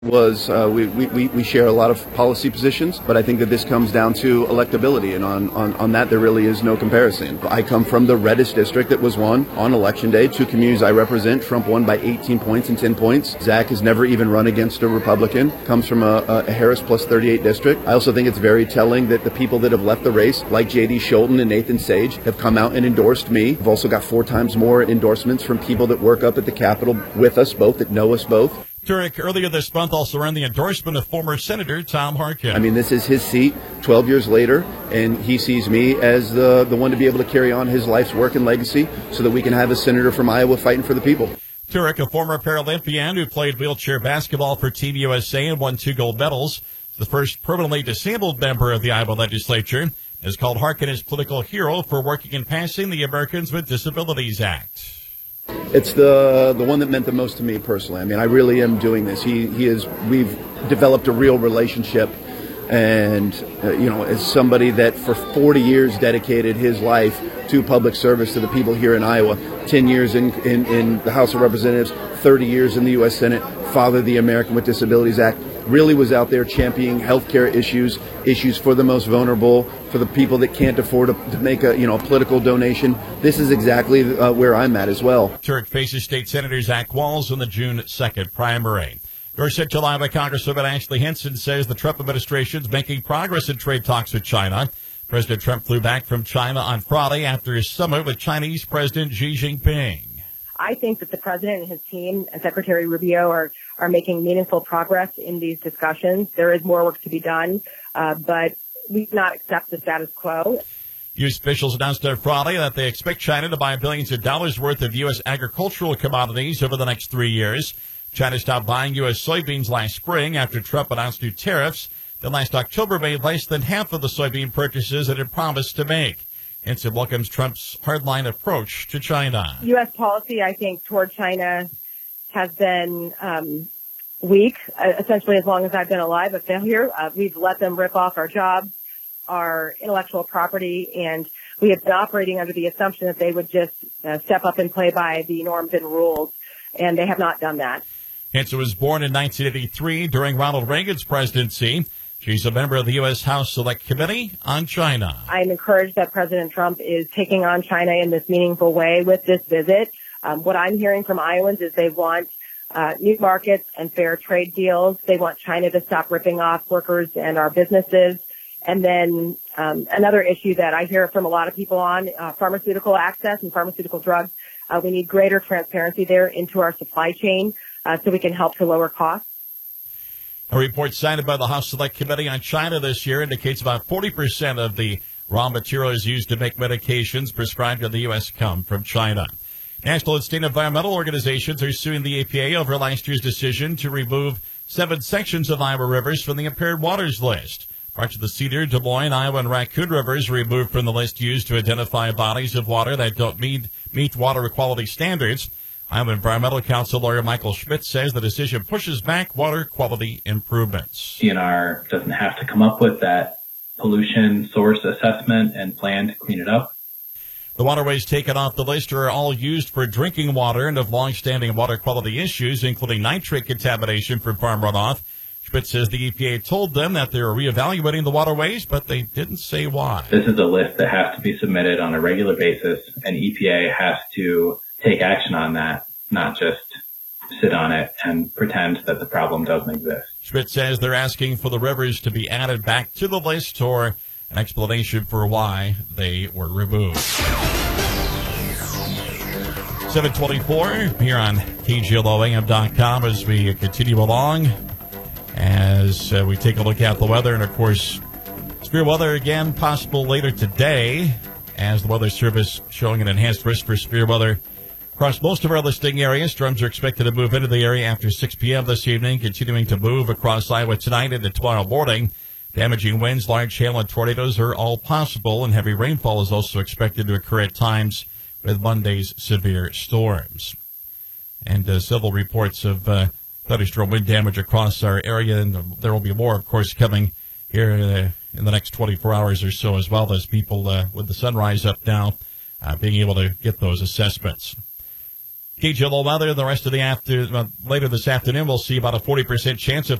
Was we share a lot of policy positions, but I think that this comes down to electability, and on that there really is no comparison. I come from the reddest district that was won on election day. Two communities I represent, Trump won by 18 points and 10 points. Zach has never even run against a Republican, comes from a Harris plus 38 district. I also think it's very telling that the people that have left the race, like J.D. Scholten and Nathan Sage, have come out and endorsed me. I've also got 4 times more endorsements from people that work up at the Capitol with us both, that know us both. Turek earlier this month also earned the endorsement of former Senator Tom Harkin. I mean, this is his seat 12 years later, and he sees me as the one to be able to carry on his life's work and legacy so that we can have a senator from Iowa fighting for the people. Turek, a former Paralympian who played wheelchair basketball for Team USA and won 2 gold medals, the first permanently disabled member of the Iowa legislature, has called Harkin his political hero for working and passing the Americans with Disabilities Act. It's the one that meant the most to me personally. I mean, I really am doing this. We've developed a real relationship, and as somebody that for 40 years dedicated his life to public service to the people here in Iowa, 10 years in the House of Representatives, 30 years in the U.S. Senate, fathered the American with Disabilities Act, really was out there championing healthcare issues for the most vulnerable, for the people that can't afford to make a political donation. This is exactly where I'm at as well. Turek faces State Senator Zach Wahls in the June 2nd primary. North Central Iowa Congresswoman Ashley Hinson says the Trump administration is making progress in trade talks with China. President Trump flew back from China on Friday after his summit with Chinese President Xi Jinping. I think that the president and his team and Secretary Rubio are making meaningful progress in these discussions. There is more work to be done, but we do not accept the status quo. U.S. officials announced on Friday that they expect China to buy billions of dollars worth of U.S. agricultural commodities over the next 3 years. China stopped buying U.S. soybeans last spring after Trump announced new tariffs that last October made less than half of the soybean purchases it had promised to make. Hinson welcomes Trump's hardline approach to China. U.S. policy, I think, toward China has been weak, essentially as long as I've been alive, a failure. We've let them rip off our jobs, our intellectual property, and we have been operating under the assumption that they would just step up and play by the norms and rules, and they have not done that. Hinson was born in 1983 during Ronald Reagan's presidency. She's a member of the U.S. House Select Committee on China. I'm encouraged that President Trump is taking on China in this meaningful way with this visit. What I'm hearing from Iowans is they want new markets and fair trade deals. They want China to stop ripping off workers and our businesses. And then another issue that I hear from a lot of people on pharmaceutical access and pharmaceutical drugs. We need greater transparency there into our supply chain so we can help to lower costs. A report cited by the House Select Committee on China this year indicates about 40% of the raw materials used to make medications prescribed in the U.S. come from China. National and state environmental organizations are suing the EPA over last year's decision to remove 7 sections of Iowa rivers from the impaired waters list. Parts of the Cedar, Des Moines, Iowa, and Raccoon rivers were removed from the list used to identify bodies of water that don't meet water quality standards. Iowa Environmental Council lawyer Michael Schmidt says the decision pushes back water quality improvements. DNR doesn't have to come up with that pollution source assessment and plan to clean it up. The waterways taken off the list are all used for drinking water and have long-standing water quality issues, including nitrate contamination from farm runoff. Schmidt says the EPA told them that they were reevaluating the waterways, but they didn't say why. This is a list that has to be submitted on a regular basis, and EPA has to take action on that, not just sit on it and pretend that the problem doesn't exist. Schmidt says they're asking for the rivers to be added back to the list or an explanation for why they were removed. 724 here on KGLOAM.com as we continue along, as we take a look at the weather. And, of course, severe weather again possible later today as the Weather Service showing an enhanced risk for severe weather across most of our listing areas. Storms are expected to move into the area after 6 p.m. this evening, continuing to move across Iowa tonight into tomorrow morning. Damaging winds, large hail, and tornadoes are all possible, and heavy rainfall is also expected to occur at times with Monday's severe storms. And several reports of thunderstorm wind damage across our area, and there will be more, of course, coming here in the next 24 hours or so, as well as people with the sunrise up now being able to get those assessments. KGLO weather the rest of the later this afternoon. We'll see about a 40% chance of